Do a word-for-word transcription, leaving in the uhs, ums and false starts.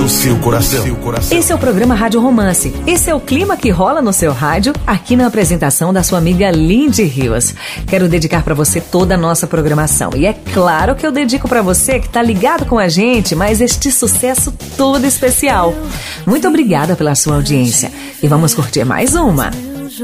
do seu coração. Esse é o programa Rádio Romance. Esse é o clima que rola no seu rádio, aqui na apresentação da sua amiga Lindy Rios. Quero dedicar para você toda a nossa programação. E é claro que eu dedico para você que tá ligado com a gente, mas este sucesso todo especial. Muito obrigada pela sua audiência. E vamos curtir mais uma.